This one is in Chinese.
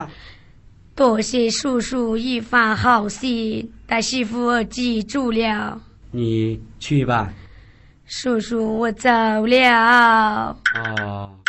多谢叔叔一番好心，大媳妇我记住了。 你去吧。 叔叔，我走了。 哦。